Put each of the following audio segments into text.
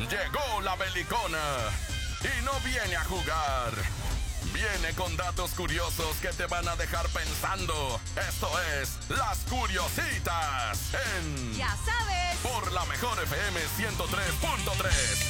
Llegó la belicona y no viene a jugar. Viene con datos curiosos que te van a dejar pensando. Esto es Las Curiositas en... Ya sabes. Por la mejor FM 103.3.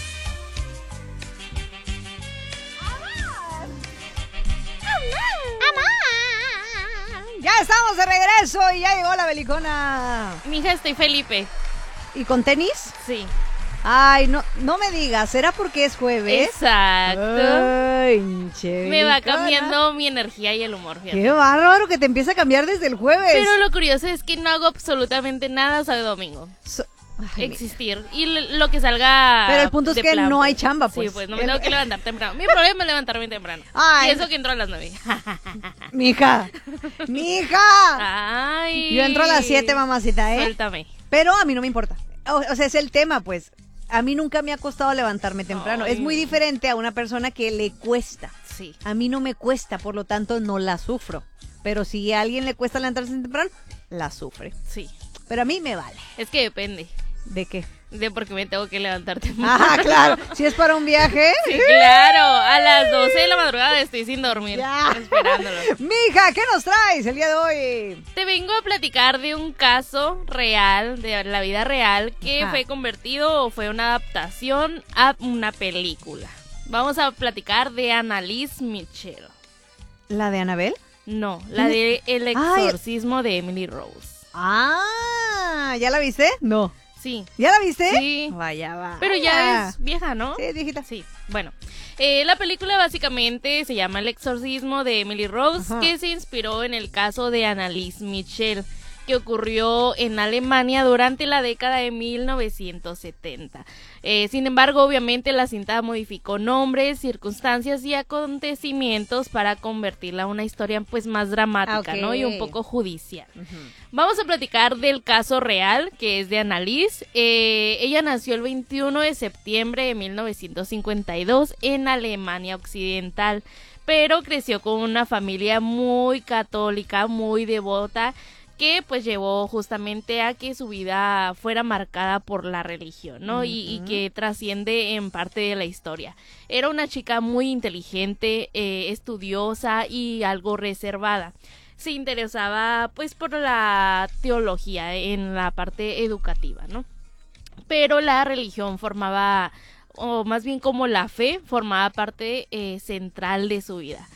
Ya estamos de regreso y ya llegó la belicona. Mija, estoy Felipe. ¿Y con tenis? Sí. Ay, no me digas, ¿será porque es jueves? Exacto. Ay, che, Me va belicona. cambiando mi energía y el humor, fíjate. Qué bárbaro que te empieza a cambiar desde el jueves. Pero lo curioso es que no hago absolutamente nada sábado domingo. Ay, Existir. Y lo que salga. Pero el punto es de que plan, no hay pues. chamba, pues. Sí, pues no me tengo que levantar temprano. Mi problema es levantarme temprano. Ay. Y eso que entro a las 9. Mija. Ay. Yo entro a las 7, mamacita, ¿eh? Suéltame. Pero a mí no me importa. O sea, es el tema, pues. A mí nunca me ha costado levantarme temprano. Ay. Es muy diferente a una persona que le cuesta. Sí. A mí no me cuesta, por lo tanto no la sufro. Pero si a alguien le cuesta levantarse temprano, la sufre. Sí. Pero a mí me vale. Es que depende ¿De qué? de por qué me tengo que levantar temprano. Ah, claro. Si es para un viaje. Sí, claro. A las 12 de la madrugada estoy sin dormir. Ya. Esperándolo. Mija, ¿qué nos traes el día de hoy? Te vengo a platicar de un caso real, de la vida real, que Ajá. fue convertido o fue una adaptación a una película. Vamos a platicar de Annalise Michel. ¿La de Anabel? No, la de El exorcismo de Emily Rose. Ah, ¿ya la viste? No. Sí, ¿Ya la viste? Sí. Vaya, va. pero ya es vieja, ¿no? Sí, viejita. Sí, bueno. La película básicamente se llama El exorcismo de Emily Rose, Ajá. que se inspiró en el caso de Annalise Michel, que ocurrió en Alemania durante la década de 1970. Sin embargo, obviamente la cinta modificó nombres, circunstancias y acontecimientos para convertirla en una historia pues más dramática, Ok. ¿no? Y un poco judicial. Vamos a platicar del caso real, que es de Annalise. Ella nació el 21 de septiembre de 1952 en Alemania Occidental, pero creció con una familia muy católica, muy devota, que pues llevó justamente a que su vida fuera marcada por la religión, ¿no? Y que trasciende en parte de la historia. Era una chica muy inteligente, estudiosa y algo reservada. Se interesaba pues por la teología en la parte educativa, ¿no? Pero la religión formaba, o más bien como la fe, formaba parte central de su vida.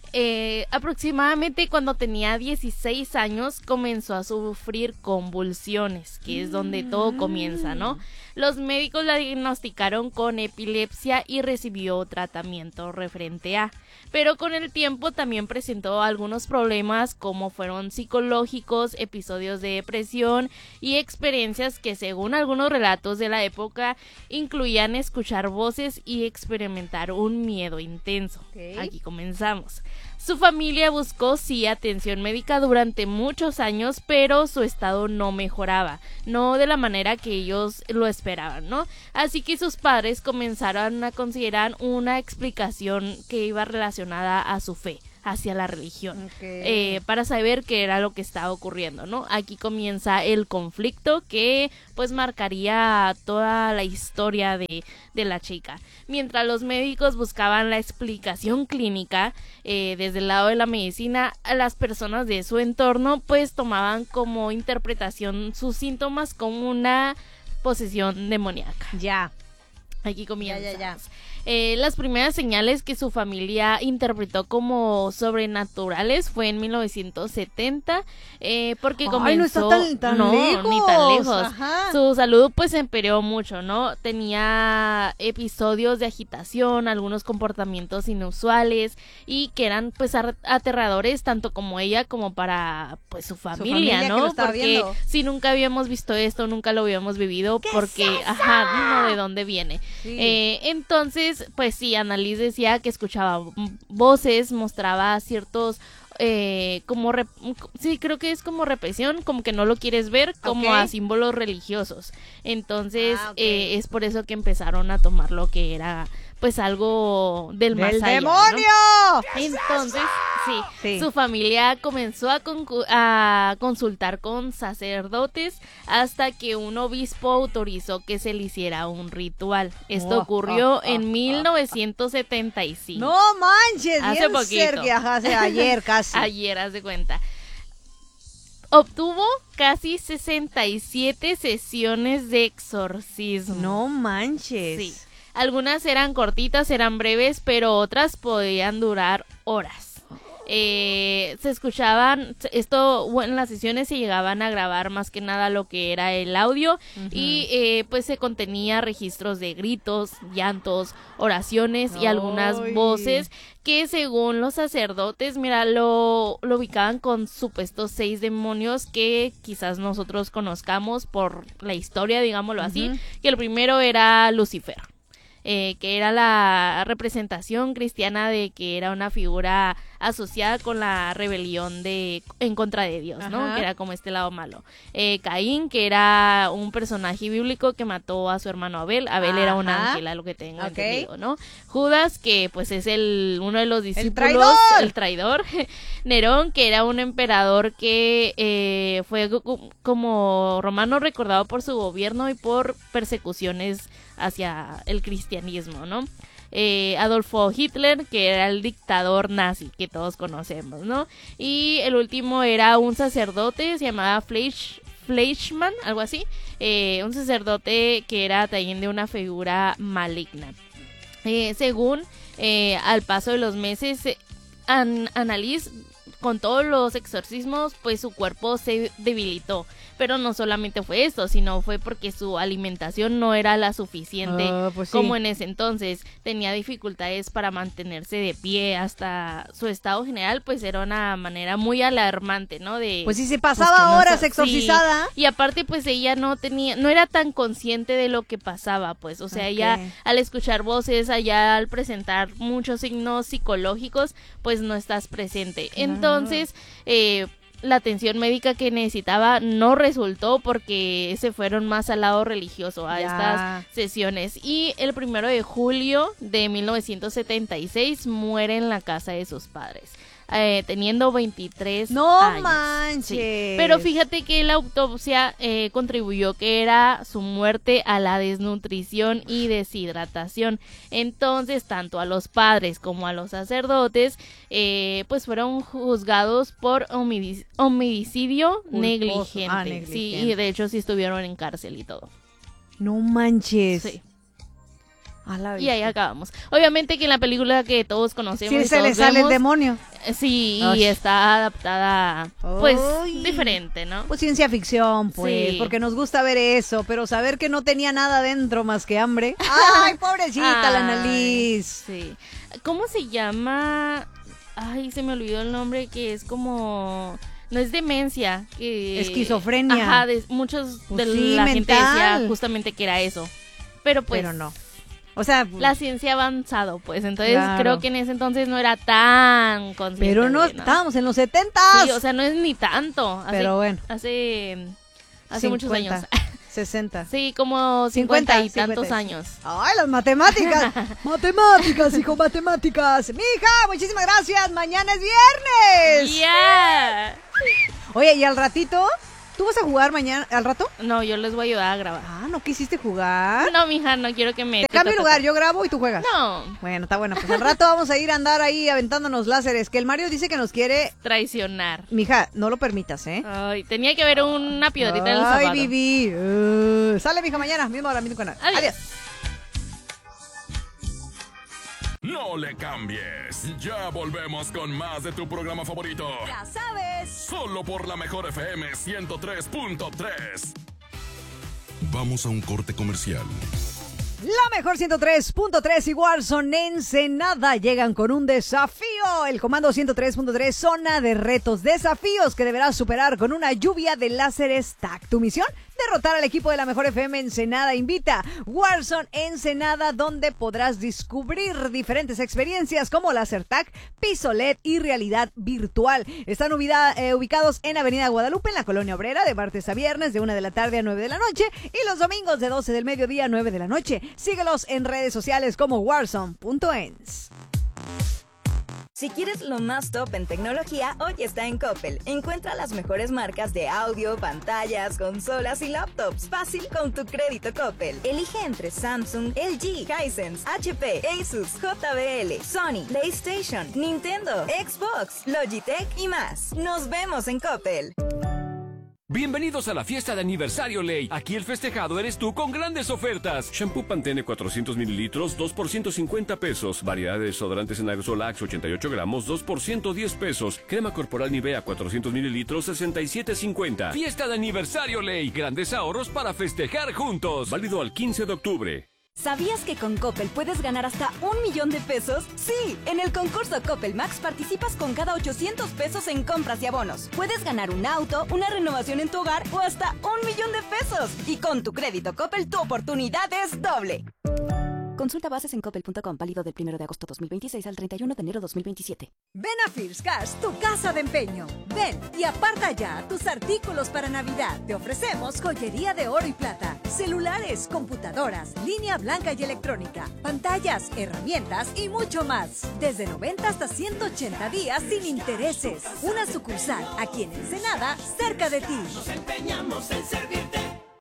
Aproximadamente cuando tenía 16 años comenzó a sufrir convulsiones, que es donde todo comienza, ¿no? Los médicos la diagnosticaron con epilepsia y recibió tratamiento referente a, pero con el tiempo también presentó algunos problemas como fueron psicológicos, episodios de depresión y experiencias que según algunos relatos de la época incluían escuchar voces y experimentar un miedo intenso. Ok. Aquí comenzamos. Su familia buscó sí atención médica durante muchos años, pero su estado no mejoraba, no de la manera que ellos lo esperaban, ¿no? Así que sus padres comenzaron a considerar una explicación que iba relacionada a su fe, hacia la religión, para saber qué era lo que estaba ocurriendo, ¿no? Aquí comienza el conflicto que pues marcaría toda la historia de la chica. Mientras los médicos buscaban la explicación clínica, desde el lado de la medicina, las personas de su entorno pues tomaban como interpretación sus síntomas como una posesión demoníaca. Ya. Aquí comienza. Ya. Las primeras señales que su familia interpretó como sobrenaturales fue en 1970, porque comenzó... Ay, no está tan no, lejos. ni tan lejos. Ajá. Su salud pues empeoró mucho, ¿no? Tenía episodios de agitación, algunos comportamientos inusuales y que eran pues aterradores tanto como ella como para pues su familia, familia que ¿no? lo estaba Porque viendo. si nunca habíamos visto esto, nunca lo habíamos vivido, ¿Qué porque, es eso? ajá, no, ¿de dónde viene? Sí. Entonces, pues sí, Annalise decía que escuchaba voces, mostraba ciertos, sí, creo que es como represión, como que no lo quieres ver, como Ok. a símbolos religiosos. Entonces, Ok. es por eso que empezaron a tomar lo que era, pues algo del más ¡El allá, ¿no? demonio! Entonces, Sí. Su familia comenzó a consultar con sacerdotes hasta que un obispo autorizó que se le hiciera un ritual. Esto ocurrió en 1975. No manches, Hace bien poquito. cerca, hace ayer casi. Ayer, haz de cuenta. Obtuvo casi 67 sesiones de exorcismo. No manches. Sí. Algunas eran cortitas, eran breves, pero otras podían durar horas. Se escuchaban, en las sesiones se llegaban a grabar más que nada lo que era el audio y pues se contenía registros de gritos, llantos, oraciones y algunas voces que según los sacerdotes, mira, lo ubicaban con supuestos 6 demonios que quizás nosotros conozcamos por la historia, digámoslo así, que el primero era Lucifer. Que era la representación cristiana de que era una figura asociada con la rebelión en contra de Dios, ¿no? Que era como este lado malo. Caín, que era un personaje bíblico que mató a su hermano Abel. Abel era un ángel, a lo que tengo entendido, ¿no? Judas, que pues es uno de los discípulos, el traidor. Nerón, que era un emperador que fue como romano recordado por su gobierno y por persecuciones hacia el cristianismo, ¿no? Adolfo Hitler, que era el dictador nazi que todos conocemos, ¿no? Y el último era un sacerdote, se llamaba Fleischmann, algo así, un sacerdote que era también de una figura maligna. Según al paso de los meses, Annalise, con todos los exorcismos, pues su cuerpo se debilitó. Pero no solamente fue esto, sino fue porque su alimentación no era la suficiente como en ese entonces. Tenía dificultades para mantenerse de pie, hasta su estado general pues era una manera muy alarmante, ¿no? Pues si se pasaba horas exorcizada. Sí. Y aparte pues ella no era tan consciente de lo que pasaba, pues, o sea, ella al escuchar voces, allá al presentar muchos signos psicológicos, pues no estás presente. Entonces, la atención médica que necesitaba no resultó porque se fueron más al lado religioso a estas sesiones. Y el 1 de julio de 1976 muere en la casa de sus padres, teniendo 23 años. ¡No manches! Sí. Pero fíjate que la autopsia contribuyó que era su muerte a la desnutrición y deshidratación. Entonces, tanto a los padres como a los sacerdotes, pues fueron juzgados por homicidio negligente. Negligente. Sí, y de hecho sí estuvieron en cárcel y todo. ¡No manches! Sí. Y ahí acabamos. Obviamente que en la película que todos conocemos, sí, se le sale el demonio. Sí, y está adaptada pues diferente, ¿no? Pues ciencia ficción, pues, Sí. porque nos gusta ver eso, pero saber que no tenía nada dentro más que hambre. ¡Ay, pobrecita la Annalise! Sí. ¿Cómo se llama? Ay, se me olvidó el nombre, que es como... No es demencia. Esquizofrenia. Ajá, muchos Pues de sí, la gente mental. decía justamente que era eso. Pero pues... Pero no. O sea, La ciencia ha avanzado, pues, entonces Claro. creo que en ese entonces no era tan consciente. pero no, de, estábamos en los 70s. Sí, o sea, no es ni tanto. Pero bueno. Hace muchos 50, años. 60. Sí, como 50 y 50, tantos 50. años. ¡Ay, las matemáticas! ¡Matemáticas, hijo, matemáticas! ¡Mija, muchísimas gracias! ¡Mañana es viernes! ¡Ya! Oye, ¿y al ratito? ¿Tú vas a jugar mañana, al rato? No, yo les voy a ayudar a grabar. Ah, ¿no quisiste jugar? No, mija, no quiero que me... Te cambio el lugar, yo grabo y tú juegas. No, Bueno, está bueno. Pues al rato vamos a ir a andar ahí aventándonos láseres. Que el Mario dice que nos quiere... traicionar. Mija, no lo permitas, ¿eh? Ay, tenía que haber una piedrita en el Ay, zapato. Vivi. Sale, mija, mañana. Mismo hora, mismo canal. Adiós. Adiós. No le cambies. Ya volvemos con más de tu programa favorito. Ya sabes. Solo por la mejor FM 103.3. Vamos a un corte comercial. La mejor 103.3 y Warzone Ensenada llegan con un desafío. El comando 103.3, zona de retos, desafíos que deberás superar con una lluvia de láseres TAC. Tu misión, derrotar al equipo de la mejor FM Ensenada. Invita Warzone Ensenada, donde podrás descubrir diferentes experiencias como láser TAC, piso LED y realidad virtual. Están ubicados en Avenida Guadalupe, en la Colonia Obrera, de martes a viernes de 1 de la tarde a 9 de la noche y los domingos de 12 del mediodía a 9 de la noche. Síguelos en redes sociales como warzone.ens. Si quieres lo más top en tecnología, hoy está en Coppel. Encuentra las mejores marcas de audio, pantallas, consolas y laptops. Fácil con tu crédito Coppel. Elige entre Samsung, LG, Hisense, HP, Asus, JBL, Sony, PlayStation, Nintendo, Xbox, Logitech y más. Nos vemos en Coppel. Bienvenidos a la fiesta de aniversario Ley. Aquí el festejado eres tú con grandes ofertas. Shampoo Pantene 400 mililitros, 2 por 150 pesos. Variedad de desodorantes en aerosol Axe 88 gramos, 2 por 110 pesos. Crema corporal Nivea 400 mililitros, 67.50. Fiesta de aniversario Ley. Grandes ahorros para festejar juntos. Válido al 15 de octubre. ¿Sabías que con Coppel puedes ganar hasta 1 millón de pesos? Sí, en el concurso Coppel Max participas con cada 800 pesos en compras y abonos. Puedes ganar un auto, una renovación en tu hogar o hasta 1 millón de pesos. Y con tu crédito Coppel tu oportunidad es doble. Consulta bases en coppel.com, válido del 1 de agosto 2026 al 31 de enero 2027. Ven a First Cars, tu casa de empeño. Ven y aparta ya tus artículos para Navidad. Te ofrecemos joyería de oro y plata, celulares, computadoras, línea blanca y electrónica, pantallas, herramientas y mucho más. Desde 90 hasta 180 días sin intereses. Una sucursal aquí en Ensenada, cerca de ti. Nos empeñamos en servirte.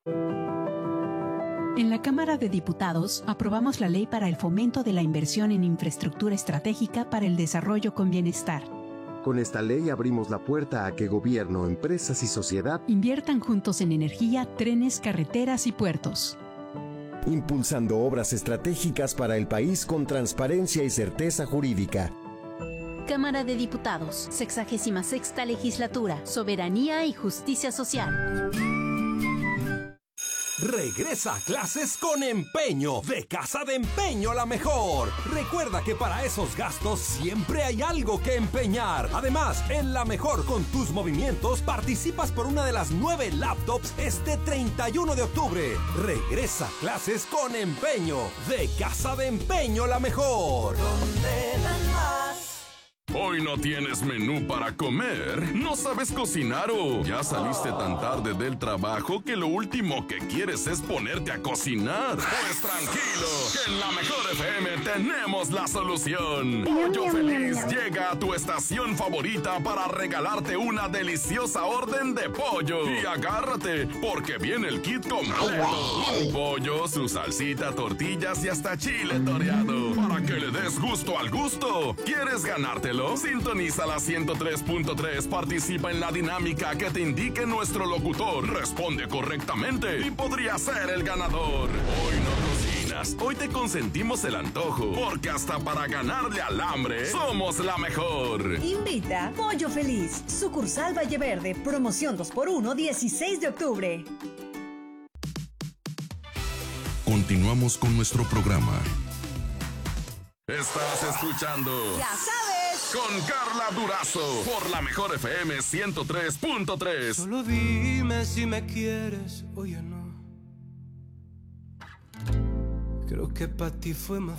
En la Cámara de Diputados aprobamos la Ley para el Fomento de la Inversión en Infraestructura Estratégica para el Desarrollo con Bienestar. Con esta ley abrimos la puerta a que gobierno, empresas y sociedad inviertan juntos en energía, trenes, carreteras y puertos. Impulsando obras estratégicas para el país con transparencia y certeza jurídica. Cámara de Diputados, 66ª Legislatura, Soberanía y Justicia Social. Regresa a clases con empeño. De Casa de Empeño la mejor. Recuerda que para esos gastos siempre hay algo que empeñar. Además, en la mejor con tus movimientos participas por una de las 9 laptops este 31 de octubre. Regresa a clases con empeño. De Casa de Empeño la mejor. ¿Dónde dan más? ¿Hoy no tienes menú para comer? ¿No sabes cocinar o ya saliste tan tarde del trabajo que lo último que quieres es ponerte a cocinar? Pues tranquilo, que en la Mejor FM tenemos la solución. Pollo Feliz llega a tu estación favorita para regalarte una deliciosa orden de pollo. Y agárrate, porque viene el kit completo. Un pollo, su salsita, tortillas y hasta chile toreado. Para que le des gusto al gusto. ¿Quieres ganártelo? Sintoniza la 103.3, participa en la dinámica que te indique nuestro locutor, responde correctamente y podría ser el ganador. Hoy no cocinas, hoy te consentimos el antojo, porque hasta para ganarle al hambre, somos la mejor. Invita Pollo Feliz, sucursal Valle Verde, promoción 2x1, 16 de octubre. Continuamos con nuestro programa. Estás escuchando. Ya sabes. Con Carla Durazo por la Mejor FM 103.3. Solo dime si me quieres o ya no. Creo que para ti fue más